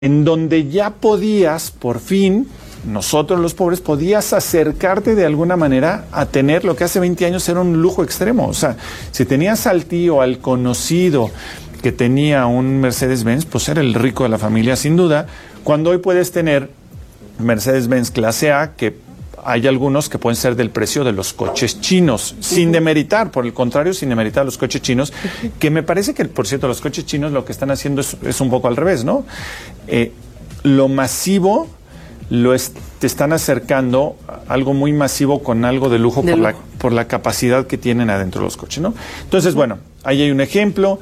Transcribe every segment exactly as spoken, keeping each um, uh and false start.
en donde ya podías, por fin, nosotros los pobres, podías acercarte de alguna manera a tener lo que hace veinte años era un lujo extremo. O sea, si tenías al tío, al conocido que tenía un Mercedes-Benz, pues era el rico de la familia, sin duda, cuando hoy puedes tener Mercedes-Benz clase A, que hay algunos que pueden ser del precio de los coches chinos, sin demeritar, por el contrario, sin demeritar los coches chinos, que me parece que, por cierto, los coches chinos lo que están haciendo es, es un poco al revés, ¿no? Eh, lo masivo lo es, te están acercando a algo muy masivo con algo de lujo, de por, lujo. La, por la capacidad que tienen adentro los coches, ¿no? Entonces, bueno, ahí hay un ejemplo.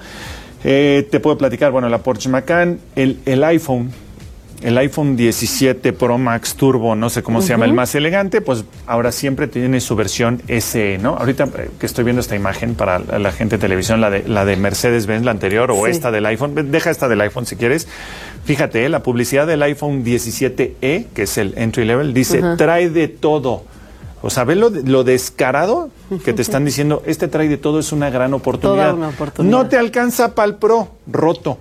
Eh, te puedo platicar, bueno, la Porsche Macan, el, el iPhone, el iPhone diecisiete Pro Max Turbo, no sé cómo uh-huh. se llama, el más elegante, pues ahora siempre tiene su versión S E, ¿no? Ahorita eh, que estoy viendo esta imagen para la gente de televisión, la de, la de Mercedes-Benz, la anterior, o sí. esta del iPhone, deja esta del iPhone si quieres. Fíjate, eh, la publicidad del iPhone diecisiete E, que es el entry level, dice, uh-huh. trae de todo. O sea, ¿ves lo, lo descarado que te están diciendo? Este trae de todo, es una gran oportunidad. Toda una oportunidad. No te alcanza para el Pro, roto.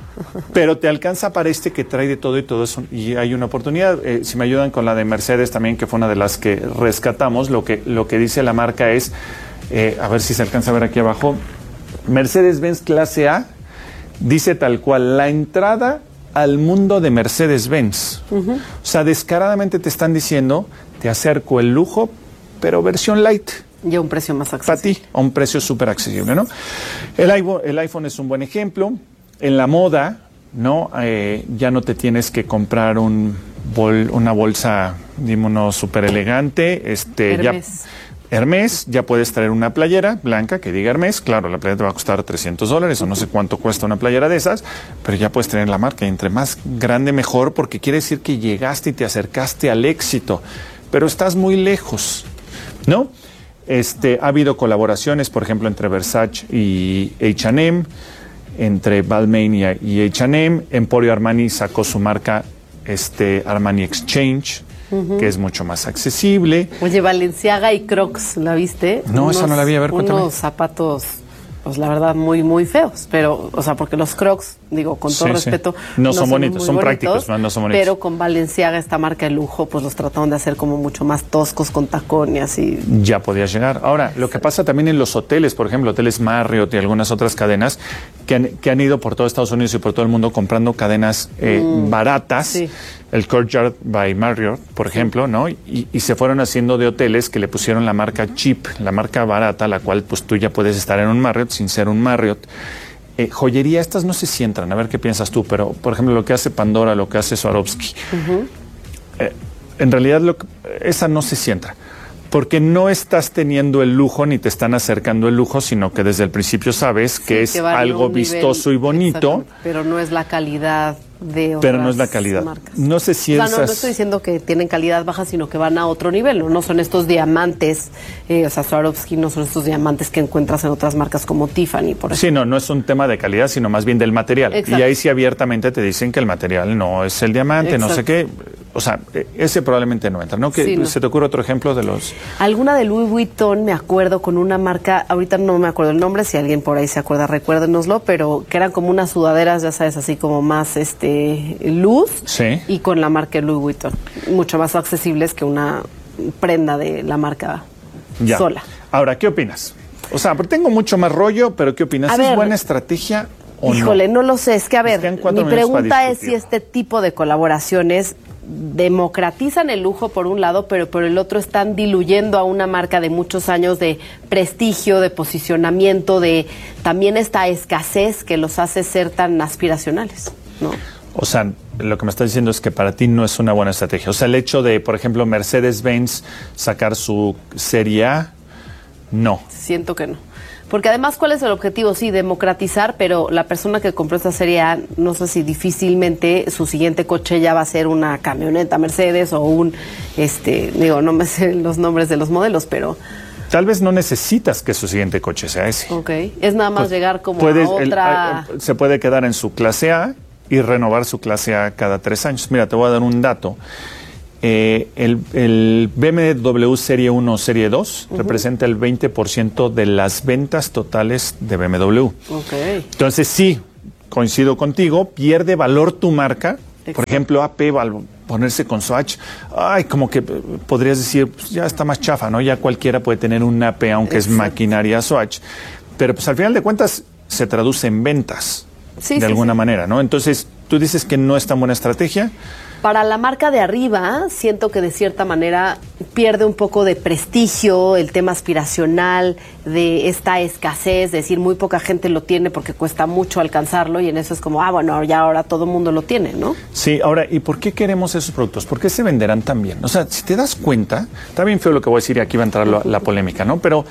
Pero te alcanza para este que trae de todo y todo eso, y hay una oportunidad. Eh, si me ayudan con la de Mercedes también, que fue una de las que rescatamos, lo que, lo que dice la marca es, eh, a ver si se alcanza a ver aquí abajo, Mercedes-Benz clase A, dice tal cual, la entrada al mundo de Mercedes-Benz. Uh-huh. O sea, descaradamente te están diciendo, te acerco el lujo, pero versión light. Y a un precio más accesible. Para ti, a un precio súper accesible, ¿no? El iPhone, el iPhone es un buen ejemplo. En la moda, ¿no? Eh, ya no te tienes que comprar un bol, una bolsa, digamos, súper elegante. Este, Hermes. Ya, Hermes, ya puedes traer una playera blanca que diga Hermes. Claro, la playera te va a costar trescientos dólares o no sé cuánto cuesta una playera de esas, pero ya puedes tener la marca. Entre más grande, mejor, porque quiere decir que llegaste y te acercaste al éxito, pero estás muy lejos, ¿no? Este, ha habido colaboraciones, por ejemplo, entre Versace y H and M, entre Balmain y H and M. Emporio Armani sacó su marca este, Armani Exchange, uh-huh. que es mucho más accesible. Oye, Balenciaga y Crocs, ¿la viste? No, unos, esa no la vi, a ver, cuéntame. Unos zapatos, pues la verdad, muy, muy feos, pero, o sea, porque los Crocs, digo, con todo sí, respeto, sí. no, no son bonitos, son, son bonitos, prácticos, no, no son bonitos. Pero con Balenciaga, esta marca de lujo, pues los trataron de hacer como mucho más toscos, con tacón y así. Ya podía llegar. Ahora, lo que pasa también en los hoteles, por ejemplo, hoteles Marriott y algunas otras cadenas, que han, que han ido por todo Estados Unidos y por todo el mundo comprando cadenas eh, mm, baratas, sí. el Courtyard by Marriott, por sí. ejemplo, ¿no? Y, y se fueron haciendo de hoteles que le pusieron la marca cheap, la marca barata, la cual pues tú ya puedes estar en un Marriott sin ser un Marriott. Eh, joyería, estas no sé si entran, a ver qué piensas tú, pero por ejemplo lo que hace Pandora, lo que hace Swarovski, uh-huh. eh, en realidad lo que, esa no sé si entra, porque no estás teniendo el lujo ni te están acercando el lujo, sino que desde el principio sabes sí, que es que algo vistoso nivel, y bonito. Pero no es la calidad de otras Pero no es la calidad. Marcas. No sé si o sea, esas... no, no estoy diciendo que tienen calidad baja, sino que van a otro nivel, ¿no? No son estos diamantes, eh, o sea, Swarovski no son estos diamantes que encuentras en otras marcas como Tiffany, por ejemplo. Sí, no, no es un tema de calidad, sino más bien del material. Exacto. Y ahí sí abiertamente te dicen que el material no es el diamante, Exacto. no sé qué. O sea, ese probablemente no entra, ¿no? Que sí, no. ¿Se te ocurre otro ejemplo de los...? Alguna de Louis Vuitton, me acuerdo, con una marca, ahorita no me acuerdo el nombre, si alguien por ahí se acuerda, recuérdenoslo, pero que eran como unas sudaderas, ya sabes, así como más este luz, sí. y con la marca Louis Vuitton, mucho más accesibles que una prenda de la marca ya. sola. Ahora, ¿qué opinas? O sea, tengo mucho más rollo, pero ¿qué opinas? ¿Es ver, buena estrategia o híjole, no? no lo sé, es que a ver, mi pregunta es si este tipo de colaboraciones democratizan el lujo por un lado, pero por el otro están diluyendo a una marca de muchos años de prestigio, de posicionamiento, de también esta escasez que los hace ser tan aspiracionales, ¿no? O sea, lo que me estás diciendo es que para ti no es una buena estrategia. O sea, el hecho de, por ejemplo, Mercedes-Benz sacar su serie A, no. Siento que no. Porque además, ¿cuál es el objetivo? Sí, democratizar, pero la persona que compró esta serie A, no sé si difícilmente su siguiente coche ya va a ser una camioneta Mercedes o un, este, digo, no me sé los nombres de los modelos, pero... Tal vez no necesitas que su siguiente coche sea ese. Ok, es nada más pues llegar como puedes, a otra... El, se puede quedar en su clase A y renovar su clase A cada tres años. Mira, te voy a dar un dato. Eh, el, el B M W Serie uno o Serie dos uh-huh. representa el veinte por ciento de las ventas totales de B M W. Okay. Entonces, sí, coincido contigo, pierde valor tu marca Por ejemplo, A P al ponerse con Swatch, ay, como que podrías decir, pues ya está más chafa, ¿no? Ya cualquiera puede tener un A P, aunque Exacto. es maquinaria Swatch. Pero pues al final de cuentas se traduce en ventas, sí, de sí, alguna sí. manera, ¿no? Entonces, tú dices que no es tan buena estrategia. Para la marca de arriba, siento que de cierta manera pierde un poco de prestigio, el tema aspiracional, de esta escasez, es decir, muy poca gente lo tiene porque cuesta mucho alcanzarlo y en eso es como, ah, bueno, ya ahora todo el mundo lo tiene, ¿no? Sí, ahora, ¿y por qué queremos esos productos? ¿Por qué se venderán tan bien? O sea, si te das cuenta, está bien feo lo que voy a decir y aquí va a entrar la, la polémica, ¿no? Pero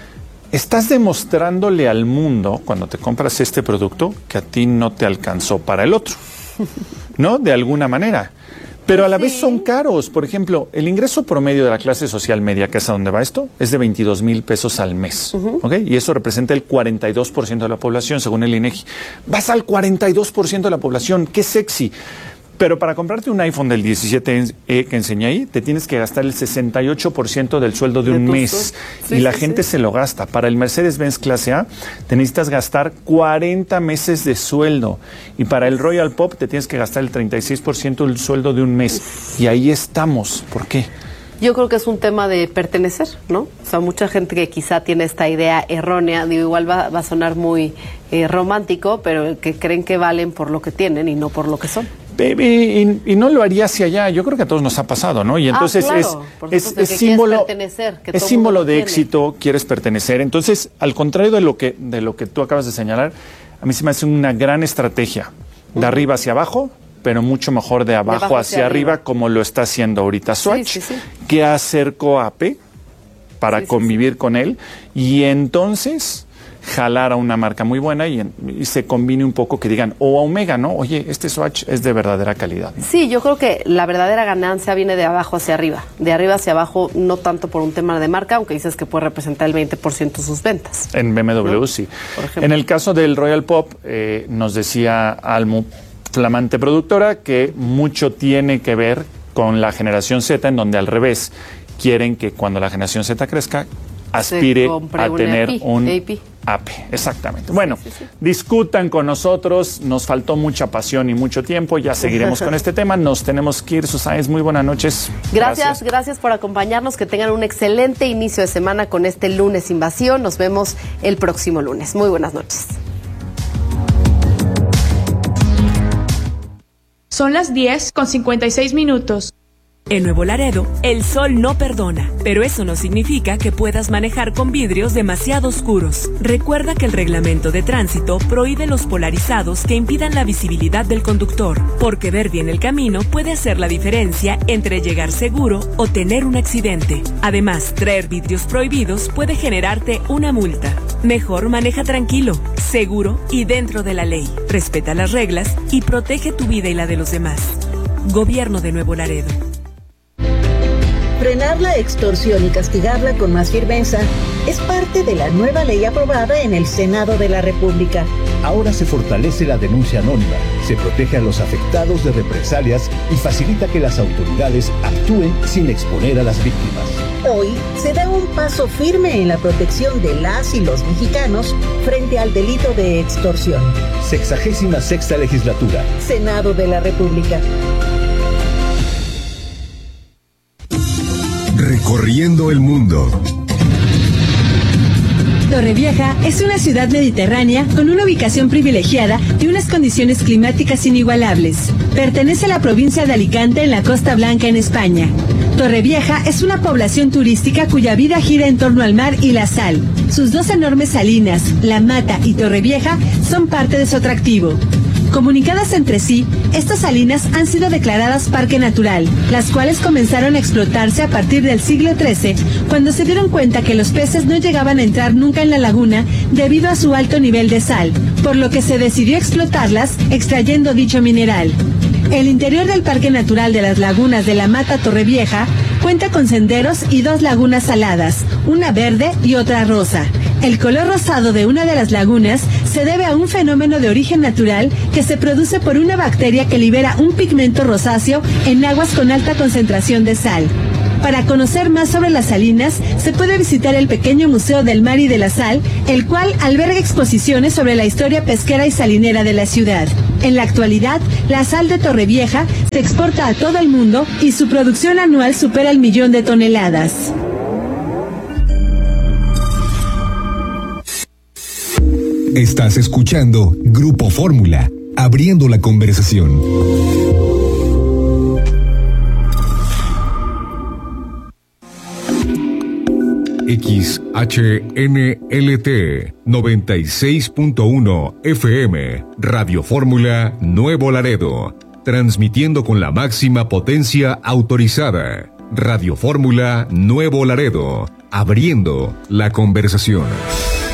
estás demostrándole al mundo, cuando te compras este producto, que a ti no te alcanzó para el otro, ¿no? De alguna manera. Pero a la sí. vez son caros. Por ejemplo, el ingreso promedio de la clase social media, que es a donde va esto, es de veintidós mil pesos al mes. Uh-huh. ¿Okay? Y eso representa el cuarenta y dos por ciento de la población, según el INEGI. Vas al cuarenta y dos por ciento de la población. ¡Qué sexy! Pero para comprarte un iPhone del diecisiete E que enseñé ahí, te tienes que gastar el sesenta y ocho por ciento del sueldo de, de un mes. Sí, y la sí, gente sí. se lo gasta. Para el Mercedes-Benz Clase A, te necesitas gastar cuarenta meses de sueldo. Y para el Royal Pop, te tienes que gastar el treinta y seis por ciento del sueldo de un mes. Y ahí estamos. ¿Por qué? Yo creo que es un tema de pertenecer, ¿no? O sea, mucha gente que quizá tiene esta idea errónea, digo, igual va, va a sonar muy eh, romántico, pero que creen que valen por lo que tienen y no por lo que son. Y, y, y no lo haría hacia allá. Yo creo que a todos nos ha pasado, ¿no? Y entonces ah, claro. es, es, es símbolo, es símbolo de éxito, quieres pertenecer. Entonces, al contrario de lo que de lo que tú acabas de señalar, a mí se me hace una gran estrategia de uh-huh. arriba hacia abajo, pero mucho mejor de abajo, de abajo hacia, hacia arriba, arriba, como lo está haciendo ahorita Swatch, sí, sí, sí. que acercó a A P para sí, convivir sí, sí. con él y entonces jalar a una marca muy buena y, y se combine un poco que digan, o a Omega, ¿no? Oye, este Swatch es de verdadera calidad, ¿no? Sí, yo creo que la verdadera ganancia viene de abajo hacia arriba. De arriba hacia abajo, no tanto por un tema de marca, aunque dices que puede representar el veinte por ciento de sus ventas. En B M W, ¿no? Sí. Por ejemplo. En el caso del Royal Pop, eh, nos decía Almu, flamante productora, que mucho tiene que ver con la generación Z, en donde al revés, quieren que cuando la generación Z crezca, aspire a tener A P, un A P. A P, exactamente. Bueno, sí, sí, sí. discutan con nosotros, nos faltó mucha pasión y mucho tiempo, ya seguiremos con este tema, nos tenemos que ir. Susana, muy buenas noches. Gracias, gracias, gracias por acompañarnos, que tengan un excelente inicio de semana con este lunes Invasión, nos vemos el próximo lunes. Muy buenas noches. Son las diez con cincuenta y seis minutos. En Nuevo Laredo, el sol no perdona, pero eso no significa que puedas manejar con vidrios demasiado oscuros. Recuerda que el reglamento de tránsito prohíbe los polarizados que impidan la visibilidad del conductor, porque ver bien el camino puede hacer la diferencia entre llegar seguro o tener un accidente. Además, traer vidrios prohibidos puede generarte una multa. Mejor maneja tranquilo, seguro y dentro de la ley. Respeta las reglas y protege tu vida y la de los demás. Gobierno de Nuevo Laredo. Frenar la extorsión y castigarla con más firmeza es parte de la nueva ley aprobada en el Senado de la República. Ahora se fortalece la denuncia anónima, se protege a los afectados de represalias y facilita que las autoridades actúen sin exponer a las víctimas. Hoy se da un paso firme en la protección de las y los mexicanos frente al delito de extorsión. Sexagésima sexta legislatura. Senado de la República. Recorriendo el mundo. Torrevieja es una ciudad mediterránea con una ubicación privilegiada y unas condiciones climáticas inigualables. Pertenece a la provincia de Alicante en la Costa Blanca en España. Torrevieja es una población turística cuya vida gira en torno al mar y la sal. Sus dos enormes salinas, La Mata y Torrevieja, son parte de su atractivo. Comunicadas entre sí, estas salinas han sido declaradas parque natural, las cuales comenzaron a explotarse a partir del siglo trece, cuando se dieron cuenta que los peces no llegaban a entrar nunca en la laguna debido a su alto nivel de sal, por lo que se decidió explotarlas extrayendo dicho mineral. El interior del Parque Natural de las Lagunas de La Mata Torrevieja cuenta con senderos y dos lagunas saladas, una verde y otra rosa. El color rosado de una de las lagunas se debe a un fenómeno de origen natural que se produce por una bacteria que libera un pigmento rosáceo en aguas con alta concentración de sal. Para conocer más sobre las salinas, se puede visitar el pequeño Museo del Mar y de la Sal, el cual alberga exposiciones sobre la historia pesquera y salinera de la ciudad. En la actualidad, la sal de Torrevieja se exporta a todo el mundo y su producción anual supera el millón de toneladas. Estás escuchando Grupo Fórmula, abriendo la conversación. X H N L T noventa y seis punto uno F M, Radio Fórmula Nuevo Laredo, transmitiendo con la máxima potencia autorizada. Radio Fórmula Nuevo Laredo, abriendo la conversación.